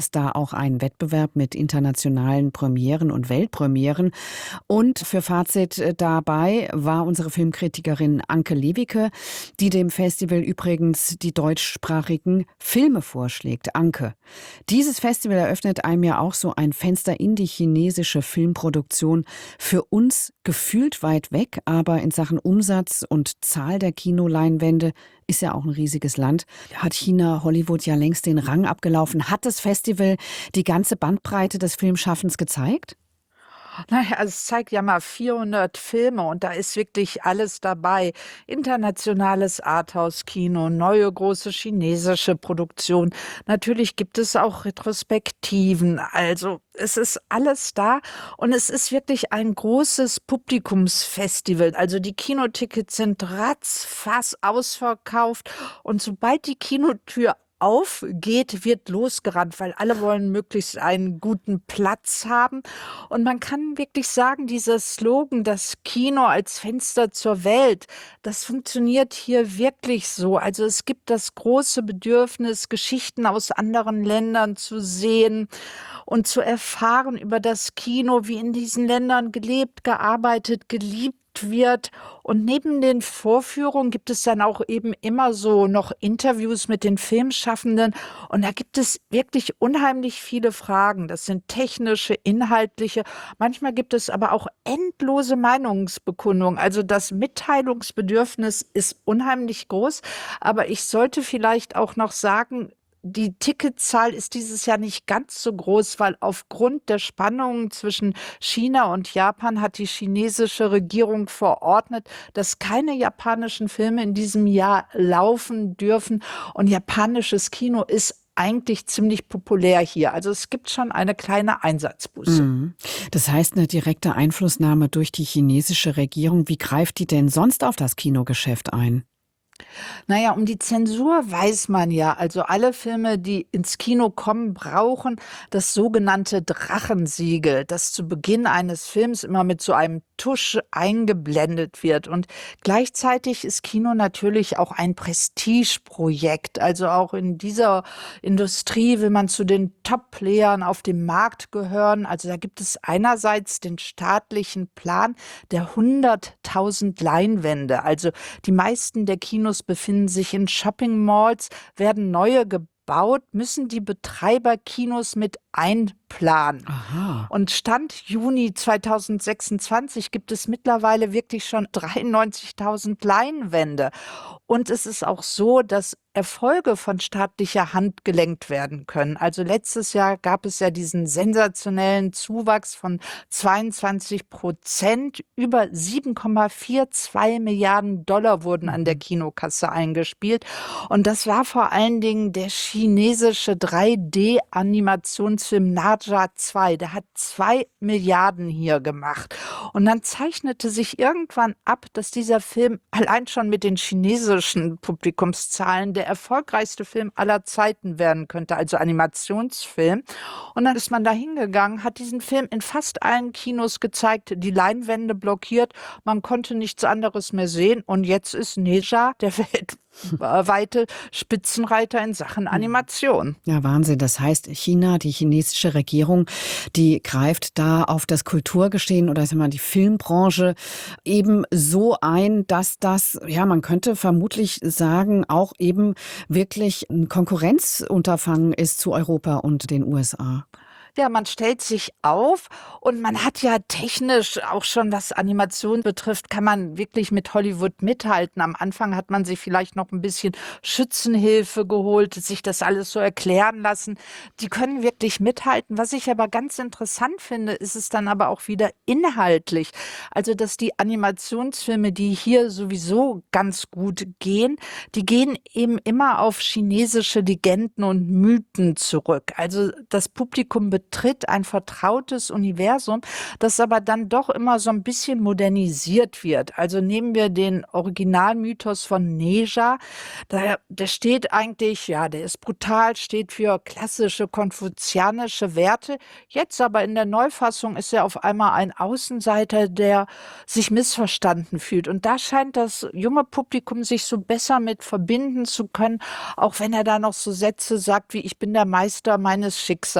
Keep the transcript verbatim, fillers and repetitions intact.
ist da auch ein Wettbewerb mit internationalen Premieren und Weltpremieren. Und für Fazit äh, dabei war unsere Filmkritikerin Anke Lewicke, die dem Festival übrigens die deutschsprachigen Filme vorschlägt. Anke, dieses Festival eröffnet einem ja auch so ein Fenster in die chinesische Filmproduktion. Für uns gefühlt weit weg, aber in Sachen Umsatz und Zahl der Kinoleinwände ist ja auch ein riesiges Land. Hat China Hollywood ja längst den Rang abgelaufen. Hat das Festival die ganze Bandbreite des Filmschaffens gezeigt? Naja, also es zeigt ja mal vierhundert Filme und da ist wirklich alles dabei. Internationales Arthouse-Kino, neue große chinesische Produktion. Natürlich gibt es auch Retrospektiven. Also es ist alles da und es ist wirklich ein großes Publikumsfestival. Also die Kinotickets sind ratzfatz ausverkauft und sobald die Kinotür aufgeht, wird losgerannt, weil alle wollen möglichst einen guten Platz haben. Und man kann wirklich sagen, dieser Slogan, das Kino als Fenster zur Welt, das funktioniert hier wirklich so. Also es gibt das große Bedürfnis, Geschichten aus anderen Ländern zu sehen und zu erfahren über das Kino, wie in diesen Ländern gelebt, gearbeitet, geliebt wird. Und neben den Vorführungen gibt es dann auch eben immer so noch Interviews mit den Filmschaffenden. Und da gibt es wirklich unheimlich viele Fragen. Das sind technische, inhaltliche. Manchmal gibt es aber auch endlose Meinungsbekundungen. Also das Mitteilungsbedürfnis ist unheimlich groß. Aber ich sollte vielleicht auch noch sagen, die Ticketzahl ist dieses Jahr nicht ganz so groß, weil aufgrund der Spannungen zwischen China und Japan hat die chinesische Regierung verordnet, dass keine japanischen Filme in diesem Jahr laufen dürfen. Und japanisches Kino ist eigentlich ziemlich populär hier. Also es gibt schon eine kleine Einsatzbuße. Mhm. Das heißt, eine direkte Einflussnahme durch die chinesische Regierung. Wie greift die denn sonst auf das Kinogeschäft ein? Naja, um die Zensur weiß man ja. Also alle Filme, die ins Kino kommen, brauchen das sogenannte Drachensiegel, das zu Beginn eines Films immer mit so einem Tusch eingeblendet wird. Und gleichzeitig ist Kino natürlich auch ein Prestigeprojekt. Also auch in dieser Industrie will man zu den Top-Playern auf dem Markt gehören. Also da gibt es einerseits den staatlichen Plan der hunderttausend Leinwände. Also die meisten der Kinos befinden sich in Shopping-Malls, werden neue gebaut, müssen die Betreiber Kinos mit einplanen. Aha. Und Stand Juni zweitausendsechsundzwanzig gibt es mittlerweile wirklich schon dreiundneunzigtausend Leinwände. Und es ist auch so, dass Erfolge von staatlicher Hand gelenkt werden können. Also letztes Jahr gab es ja diesen sensationellen Zuwachs von zweiundzwanzig Prozent. Über sieben Komma zweiundvierzig Milliarden Dollar wurden an der Mhm. Kinokasse eingespielt. Und das war vor allen Dingen der chinesische drei D-Animationsfilm Naja zwei. Der hat zwei Milliarden hier gemacht. Und dann zeichnete sich irgendwann ab, dass dieser Film allein schon mit den chinesischen Publikumszahlen der erfolgreichste Film aller Zeiten werden könnte, also Animationsfilm. Und dann ist man da hingegangen, hat diesen Film in fast allen Kinos gezeigt, die Leinwände blockiert, man konnte nichts anderes mehr sehen. Und jetzt ist Neja der weltweite Spitzenreiter in Sachen Animation. Ja, Wahnsinn. Das heißt, China, die chinesische Regierung, die greift da auf das Kulturgeschehen oder sagen wir mal die Filmbranche eben so ein, dass das, ja, man könnte vermutlich sagen, auch eben wirklich ein Konkurrenzunterfangen ist zu Europa und den U S A. Ja, man stellt sich auf und man hat ja technisch auch schon, was Animation betrifft, kann man wirklich mit Hollywood mithalten. Am Anfang hat man sich vielleicht noch ein bisschen Schützenhilfe geholt, sich das alles so erklären lassen. Die können wirklich mithalten. Was ich aber ganz interessant finde, ist es dann aber auch wieder inhaltlich. Also, dass die Animationsfilme, die hier sowieso ganz gut gehen, die gehen eben immer auf chinesische Legenden und Mythen zurück. Also das Publikum betritt ein vertrautes Universum, das aber dann doch immer so ein bisschen modernisiert wird. Also nehmen wir den Originalmythos von Neja. Der, der steht eigentlich, ja, der ist brutal, steht für klassische konfuzianische Werte. Jetzt aber in der Neufassung ist er auf einmal ein Außenseiter, der sich missverstanden fühlt. Und da scheint das junge Publikum sich so besser mit verbinden zu können, auch wenn er da noch so Sätze sagt wie: Ich bin der Meister meines Schicksals.